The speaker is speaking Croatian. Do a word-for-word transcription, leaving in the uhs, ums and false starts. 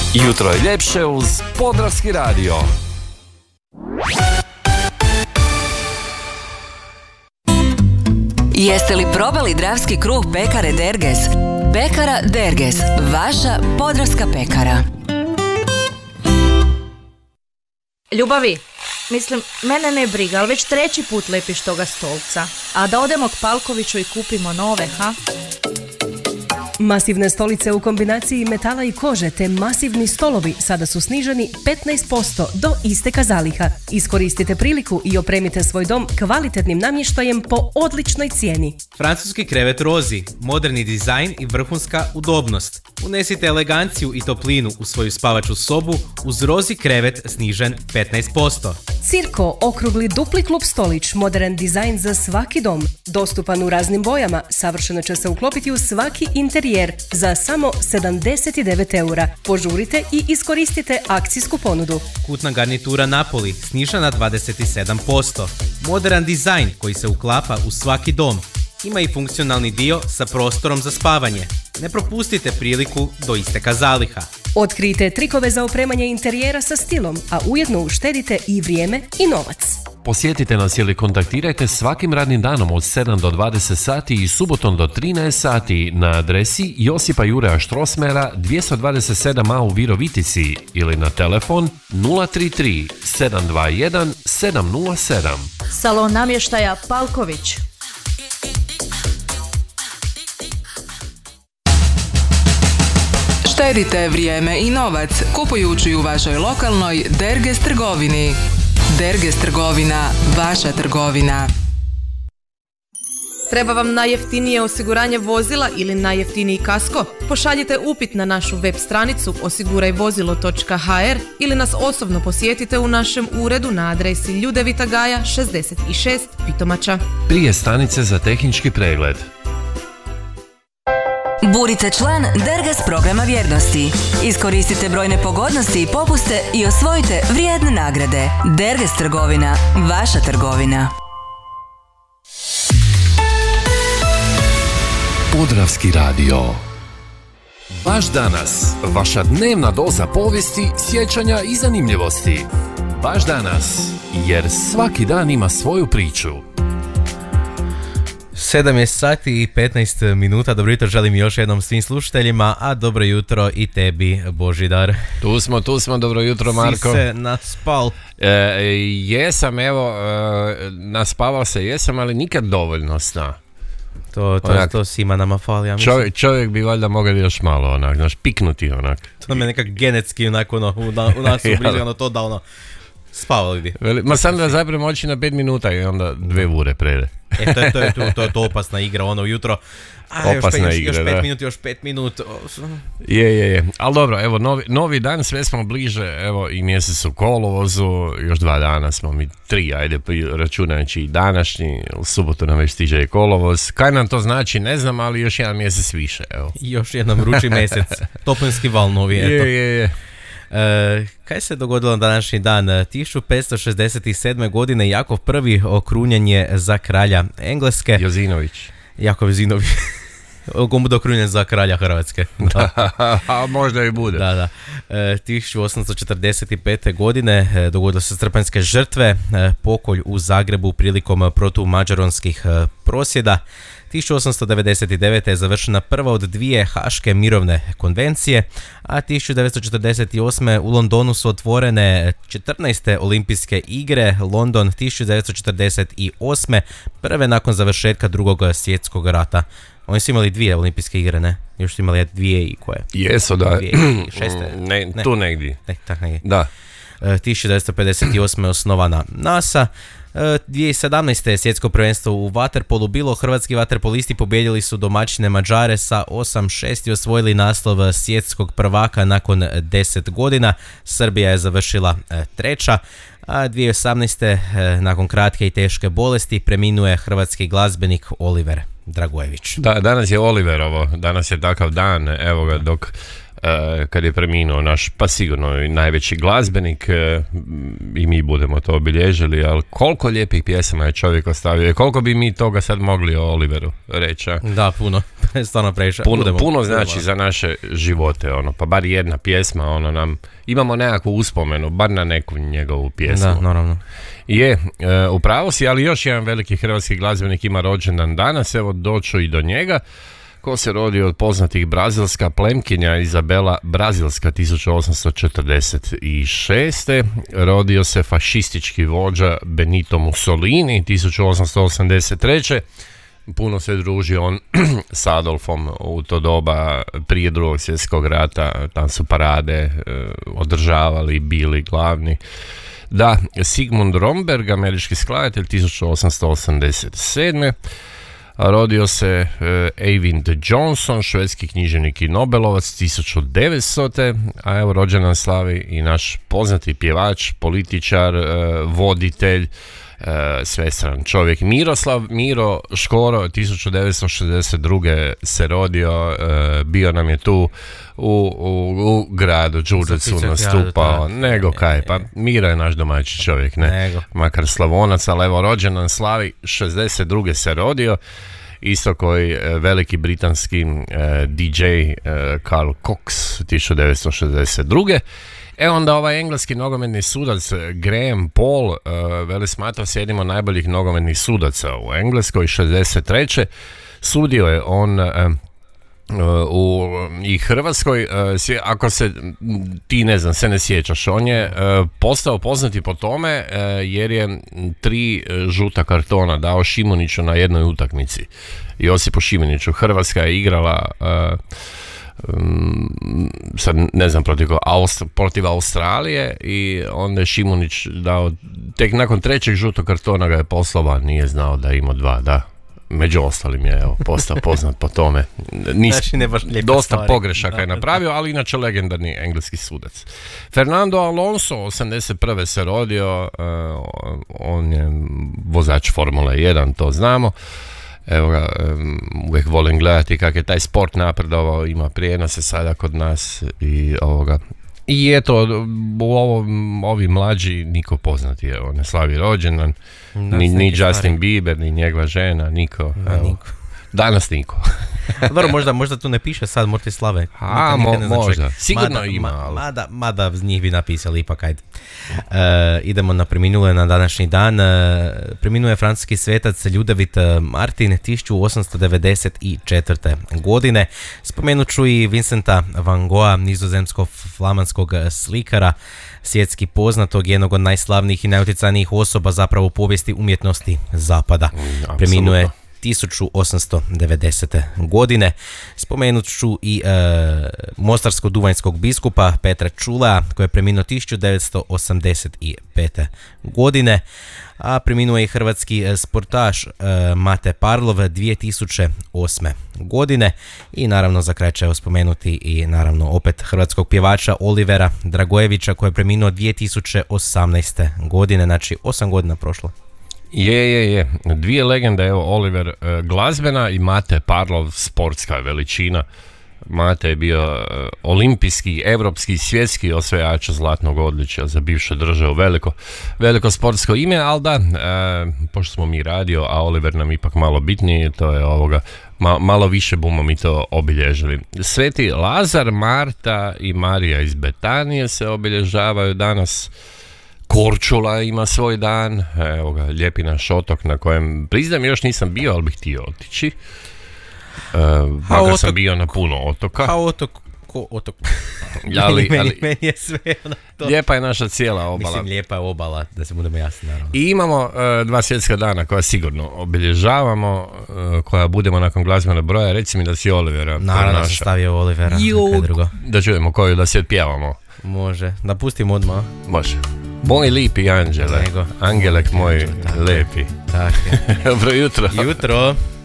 Jutro je ljepše uz Podravski radio. Jeste li probali dravski kruh pekare Derges? Pekara Derges, vaša podravska pekara. Ljubavi, mislim, mene ne briga, ali već treći put lepiš toga stolca. A da odemo k Palkoviću i kupimo nove, ha? Masivne stolice u kombinaciji metala i kože te masivni stolovi sada su sniženi petnaest posto do isteka zaliha. Iskoristite priliku i opremite svoj dom kvalitetnim namještajem po odličnoj cijeni. Francuski krevet Rozi, moderni dizajn i vrhunska udobnost. Unesite eleganciju i toplinu u svoju spavaču sobu uz Rozi krevet snižen petnaest posto. Cirko, okrugli dupli klub stolić, modern dizajn za svaki dom. Dostupan u raznim bojama, savršeno će se uklopiti u svaki interijer za samo sedamdeset devet eura. Požurite i iskoristite akcijsku ponudu. Kutna garnitura Napoli, snižena dvadeset sedam posto. Modern dizajn koji se uklapa u svaki dom. Ima i funkcionalni dio sa prostorom za spavanje. Ne propustite priliku do isteka zaliha. Otkrijte trikove za opremanje interijera sa stilom, a ujedno uštedite i vrijeme i novac. Posjetite nas ili kontaktirajte svakim radnim danom od sedam do dvadeset sati i subotom do trinaest sati na adresi Josipa Juraja Štrosmera dvjesto dvadeset sedam a u Virovitici ili na telefon nula tri tri sedam dva jedan sedam nula sedam. Salon namještaja Palković. Štedite vrijeme i novac kupujući u vašoj lokalnoj Derges trgovini. Derges trgovina, vaša trgovina. Treba vam najjeftinije osiguranje vozila ili najjeftiniji kasko? Pošaljite upit na našu web stranicu osigurajvozilo točka ha er ili nas osobno posjetite u našem uredu na adresi Ljudevita Gaja šezdeset šest Pitomača. Prije stanice za tehnički pregled. Budite član Derges programa vjernosti. Iskoristite brojne pogodnosti i popuste i osvojite vrijedne nagrade. Derges trgovina, vaša trgovina. Podravski radio. Baš danas, vaša dnevna doza povijesti, sjećanja i zanimljivosti. Baš danas, jer svaki dan ima svoju priču. sedam je sati i petnaest minuta. Dobro jutro želim još jednom svim slušateljima, a dobro jutro i tebi, Božidar. Tu smo, tu smo, dobro jutro, Marko. Si se naspal? E, jesam, evo, e, naspavao se jesam, ali nikad dovoljno sna. To, to, onak, to svima nama fali, ja mislim. Čovjek, čovjek bi valjda mogao još malo, onak, znaš, piknuti, onak. To nam je nekak genetski, onak, ono, u, na, u nas ubrizgano to da, ono, spavali bi. Veli, ma sam da zaprem oči na pet minuta i onda dve ure prede. E, to je, to je, to, to je to opasna igra, ono, ujutro. A, opasna još, igra, još pet da. minut, još pet minut. Je, je, je. Ali dobro, evo, novi, novi dan, sve smo bliže, evo, i mjesec u kolovozu, još dva dana smo mi, tri, ajde, računajući i današnji, u subotu nam već stiže i kolovoz. Kaj nam to znači, ne znam, ali još jedan mjesec više, evo. I još jedan vrući mjesec, toplinski val novi, eto. Je, je, je. E, kaj se dogodilo na današnji dan? tisuću petsto šezdeset sedme. godine Jakov prvi okrunjen je za kralja Engleske. Jozinović. Jakov Jozinović. On bude okrunjen za kralja Hrvatske. Da. A možda i bude. Da, da. E, tisuću osamsto četrdeset pete. godine e, dogodilo se srpanjske žrtve, e, pokolj u Zagrebu prilikom protumađaronskih e, prosvjeda. tisuću osamsto devedeset devete. je završena prva od dvije haške mirovne konvencije, a tisuću devetsto četrdeset osme. u Londonu su otvorene četrnaeste olimpijske igre, London tisuću devetsto četrdeset osme. prve nakon završetka drugog svjetskog rata. Oni su imali dvije olimpijske igre, ne? Još su imali dvije i koje? Jesu, da. Dvije i šeste. Ne, ne, tu negdje. Ne, tak negdje. Da. tisuću devetsto pedeset osme. je osnovana NASA. dvije tisuće sedamnaeste. je svjetsko prvenstvo u vaterpolu bilo. Hrvatski vaterpolisti pobijedili su domaćine Mađare sa osam šest i osvojili naslov svjetskog prvaka nakon deset godina. Srbija je završila treća. A dvije tisuće osamnaeste. nakon kratke i teške bolesti preminuje hrvatski glazbenik Oliver Dragojević. Da, danas je Oliverovo, danas je takav dan, evo ga, dok kad je preminuo naš, pa sigurno najveći glazbenik, i mi budemo to obilježili, ali koliko lijepih pjesama je čovjek ostavio i koliko bi mi toga sad mogli o Oliveru reći. Da, puno, stvarno previše. Puno, budemo, puno znači budemo. za naše živote, ono, pa bar jedna pjesma, ono, nam, imamo nekakvu uspomenu, bar na neku njegovu pjesmu. Da, naravno. Je, e, upravo si, ali još jedan veliki hrvatski glazbenik ima rođendan danas, evo doću i do njega. Ko se rodio od poznatih, brazilska plemkinja Izabela Brazilska tisuću osamsto četrdeset šeste. Rodio se fašistički vođa Benito Mussolini tisuću osamsto osamdeset treće. Puno se družio on s Adolfom u to doba prije drugog svjetskog rata, tam su parade e, održavali, bili glavni. Da, Sigmund Romberg, američki skladatelj tisuću osamsto osamdeset sedme. Rodio se uh, Eyvind Johnson, švedski književnik i nobelovac tisuću devetstote. A evo rođendan slavi i naš poznati pjevač, političar, uh, voditelj, uh, svestran čovjek Miroslav Miro Škoro, tisuću devetsto šezdeset druge se rodio, uh, bio nam je tu u, u, u gradu Đurđevcu nastupao, nego kaj, pa Miro je naš domaći čovjek, ne, nego. Makar Slavonac, ali evo rođendan slavi, šezdeset druge se rodio, isto koji veliki britanski uh, D J uh, Carl Cox, tisuću devetsto šezdeset druge. E onda ovaj engleski nogometni sudac Graham Paul, uh, veli smatrao se jednim od najboljih nogometnih sudaca u Engleskoj, šezdeset treće. Sudio je on uh, u i Hrvatskoj, ako se ti ne znam se ne sjećaš, on je postao poznati po tome jer je tri žuta kartona dao Šimuniću na jednoj utakmici, Josipu Šimuniću. Hrvatska je igrala sad ne znam protiv, Aust- protiv Australije i onda je Šimunić dao, tek nakon trećeg žutog kartona ga je poslao, nije znao da ima dva, da. Među ostalim je evo, postao poznat po tome. Nis, znači, ne baš dosta stvari. pogrešaka Da, je napravio, ali inače legendarni engleski sudac. Fernando Alonso, osamdeset prve se rodio, uh, on je vozač Formule jedan, to znamo. Evo ga, um, uvijek volim gledati kako je taj sport napredovao, ima prijenose sada kod nas i ovoga. I eto, u ovom, ovi mlađi niko poznati je, on ne slavi rođendan, ni, ni Justin stvari. Bieber, ni njegova žena, niko. Da, niko. Danas niko. Dobro, možda, možda tu ne piše sad Morti Slave. A, mo, možda. Sigurno mada, ima. Ma, ali. mada, mada njih bi napisali, ipak ajde. E, idemo na preminule na današnji dan. E, preminuje francuski svetac Ljudevit Martin tisuću osamsto devedeset četvrte. godine. Spomenut ću i Vincenta van Gogha, nizozemskog flamanskog slikara, svjetski poznatog, jednog od najslavnijih i najutjecajnijih osoba zapravo u povijesti umjetnosti zapada. Mm, preminuje tisuću osamsto devedesete. godine. Spomenut ću i e, mostarsko-duvanjskog biskupa Petra Čulaja, koji je preminuo tisuću devetsto osamdeset pete. godine, a preminuo je i hrvatski sportaš e, Mate Parlov dvije tisuće osme. godine i naravno za kraj ćemo spomenuti i naravno opet hrvatskog pjevača Olivera Dragojevića, koji je preminuo dvije tisuće osamnaeste. godine, znači osam godina prošlo. Je, je, je. Dvije legende, evo, Oliver e, glazbena i Mate Parlov sportska veličina. Mate je bio e, olimpijski, evropski, svjetski osvajač zlatnog odličja za bivšu državu, veliko, veliko sportsko ime, ali da, e, pošto smo mi radio, a Oliver nam ipak malo bitniji, to je ovoga, ma, malo više bumo mi to obilježili. Sveti Lazar, Marta i Marija iz Betanije se obilježavaju danas. Korčula ima svoj dan, evo ga, lijepi naš otok na kojem, priznam, još nisam bio, ali bih htio otići. E, makar otok, sam bio na puno otoka. A otok, ko otok? ali, meni, ali, meni je sve ono to. Lijepa je naša cijela obala. Mislim, lijepa je obala, da se budemo jasni, naravno. I imamo uh, dva svjetska dana koja sigurno obilježavamo, uh, koja budemo nakon glazbenog broja. Reci mi da si Olivera. Naravno da sam stavio Olivera, Juk, drugo. Da čujemo koju, da se odpjevamo. Može, da pustimo odmah. Može. Moj lipi anđele, Nego. angelek moj tako, lepi. Tako je. Dobro jutro. Jutro.